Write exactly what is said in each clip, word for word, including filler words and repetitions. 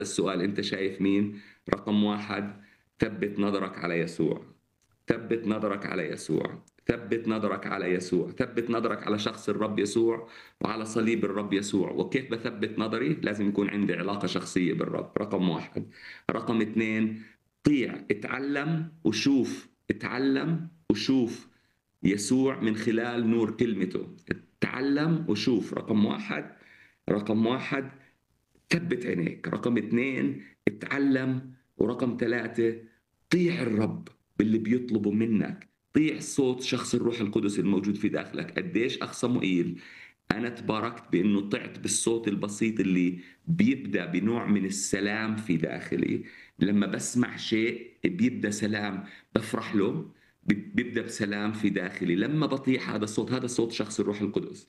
السؤال أنت شايف مين؟ رقم واحد، ثبت نظرك على يسوع، ثبت نظرك على يسوع، ثبت نظرك على يسوع، ثبت نظرك على شخص الرب يسوع وعلى صليب الرب يسوع. وكيف بثبت نظري؟ لازم يكون عندي علاقة شخصية بالرب، رقم واحد. رقم اثنين، طيع، اتعلم وشوف، اتعلم وشوف يسوع من خلال نور كلمته. اتعلم وشوف، رقم واحد. رقم واحد، ثبت عينيك. رقم اثنين، اتعلم. ورقم ثلاثة، طيع الرب باللي بيطلبه منك، طيع صوت شخص الروح القدس الموجود في داخلك. قديش أخ صموئيل أنا تباركت بأنه طعت بالصوت البسيط اللي بيبدأ بنوع من السلام في داخلي. لما بسمع شيء بيبدأ سلام بفرح له، بيبدأ بسلام في داخلي لما بطيع هذا الصوت. هذا صوت شخص الروح القدس.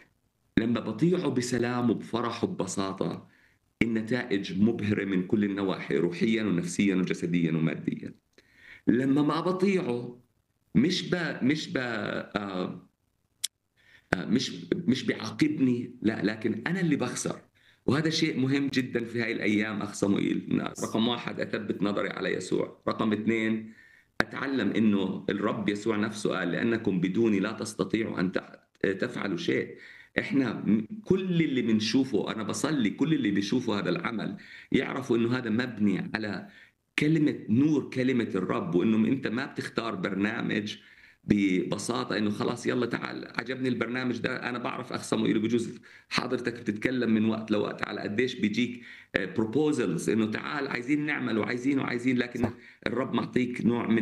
لما بطيعه بسلام وبفرح وببساطة، النتائج مبهرة من كل النواحي، روحيا ونفسيا وجسديا وماديا. لما ما بطيعه مش ب مش ب آه آه مش مش بيعاقبني، لا، لكن انا اللي بخسر. وهذا شيء مهم جدا في هاي الايام اخ صموئيل. رقم واحد، اثبت نظري على يسوع. رقم اثنين، اتعلم انه الرب يسوع نفسه قال لانكم بدوني لا تستطيعوا ان تفعلوا شيء. احنا كل اللي بنشوفه، انا بصلي كل اللي بيشوفوا هذا العمل يعرفوا انه هذا مبني على كلمة نور، كلمة الرب، وانه انت ما بتختار برنامج ببساطة انه خلاص يلا تعال عجبني البرنامج ده. انا بعرف اخ صموئيل بجوز حضرتك بتتكلم من وقت لوقت على قديش بيجيك بروبوزلز انه تعال عايزين نعمل وعايزين وعايزين، لكن صح. الرب معطيك نوع من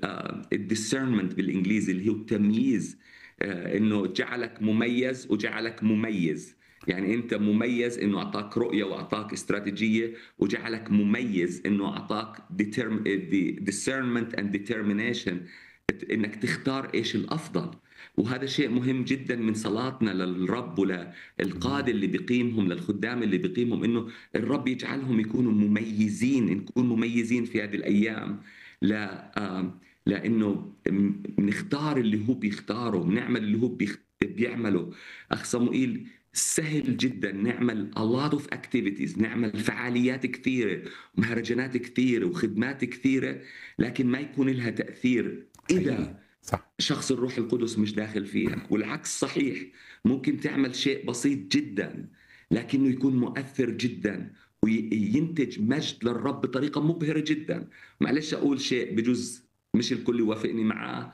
الديسيرنمنت بالانجليزي اللي هو التمييز. آه، انه جعلك مميز وجعلك مميز. يعني انت مميز انه اعطاك رؤيه واعطاك استراتيجيه، وجعلك مميز انه اعطاك determ- the discernment and determination انك تختار ايش الافضل. وهذا شيء مهم جدا من صلاتنا للرب وللقاده أمين. اللي بيقيمهم، للخدام اللي بيقيمهم، انه الرب يجعلهم يكونوا مميزين، نكون مميزين في هذه الايام. لا آم، لانه بنختار اللي هو بيختاره، بنعمل اللي هو بيخ- بيعمله. اخ صموئيل، سهل جدا نعمل a lot of activities، نعمل فعاليات كثيرة، مهرجانات كثيرة وخدمات كثيرة، لكن ما يكون لها تأثير حقيقي. إذا صح. شخص الروح القدس مش داخل فيها. والعكس صحيح، ممكن تعمل شيء بسيط جدا لكنه يكون مؤثر جدا وينتج مجد للرب بطريقة مبهرة جدا. معلش أقول شيء بجوز مش الكل يوافقني معاه،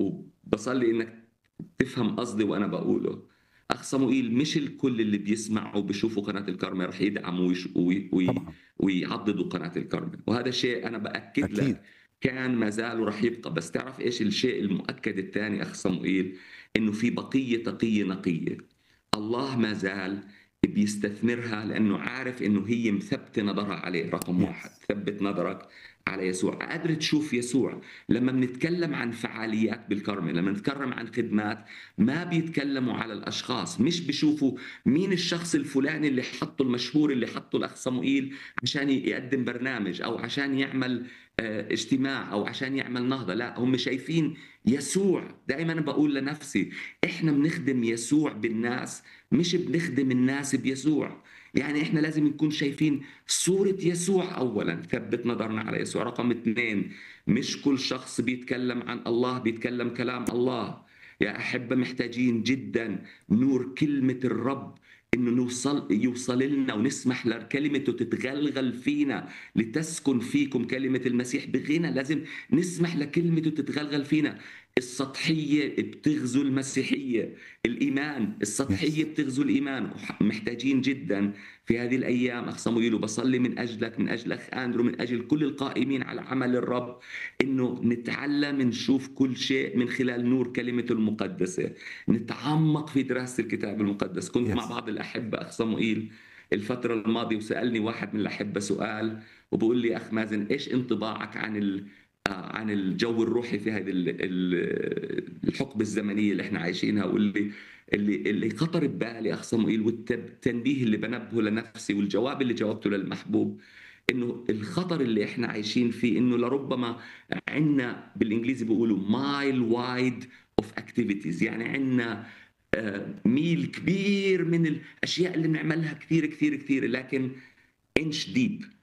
وبصلي إنك تفهم قصدي وأنا بقوله. أخ صموئيل، مش الكل اللي بيسمعوا وبيشوفوا قناة الكرمة رح يدعموا ويش- وي- وي- طبعا. ويعضدوا قناة الكرمة، وهذا شيء أنا بأكد لك اكيد. كان ما زال ورح يبقى. بس تعرف ايش الشيء المؤكد الثاني اخ صموئيل؟ انه في بقيه تقيه نقيه. الله ما زال بيستثمرها لانه عارف انه هي مثبته نظرها عليه. رقم واحد، يس. ثبت نظرك على يسوع، قادر تشوف يسوع. لما بنتكلم عن فعاليات بالكرمة، لما نتكلم عن خدمات، ما بيتكلموا على الاشخاص، مش بيشوفوا مين الشخص الفلاني اللي حطه المشهور اللي حطه الاخ صموئيل عشان يقدم برنامج او عشان يعمل آه، اجتماع او عشان يعمل نهضه. لا، هم شايفين يسوع. دائما بقول لنفسي احنا بنخدم يسوع بالناس، مش بنخدم الناس بيسوع. يعني احنا لازم نكون شايفين صورة يسوع اولا، ثبت نظرنا على يسوع. رقم اثنين، مش كل شخص بيتكلم عن الله بيتكلم كلام الله. يا أحبة، محتاجين جدا نور كلمة الرب، انه نوصل يوصل لنا ونسمح لكلمته تتغلغل فينا، لتسكن فيكم كلمة المسيح بغنى. لازم نسمح لكلمته تتغلغل فينا. السطحية بتغزو المسيحية، الإيمان السطحية يس. بتغزو الإيمان. محتاجين جدا في هذه الأيام أخ صموئيل، وبصلي من أجلك، من أجل أخ أندرو، من أجل كل القائمين على عمل الرب، إنه نتعلم نشوف كل شيء من خلال نور كلمته المقدسة، نتعمق في دراسة الكتاب المقدس. كنت مع يس. بعض الأحبة أخ صموئيل الفترة الماضية، وسألني واحد من الأحبة سؤال وبقول لي أخ مازن، إيش انطباعك عن ال آه، عن الجو الروحي في هذه ال- ال- الحقبة الزمنية اللي احنا عايشينها، واللي اللي اللي خطر ببالي أخ صموئيل، والتنبيه اللي بنبهه لنفسي والجواب اللي جاوبته للمحبوب، انه الخطر اللي احنا عايشين فيه انه لربما عندنا بالانجليزي بيقولوا مايل وايد اوف اكتيفيتيز. يعني عندنا ميل كبير من الاشياء اللي بنعملها كثير كثير كثير، لكن انش ديب.